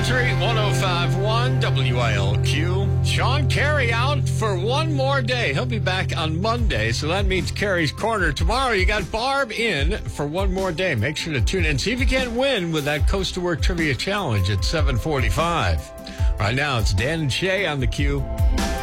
Country 105.1 WILQ. Sean Carey out for one more day. He'll be back on Monday, so that means Carey's Corner. Tomorrow, you got Barb in for one more day. Make sure to tune in. See if you can't win with that Coast to Work Trivia Challenge at 7:45. Right now, it's Dan and Shay on the Q.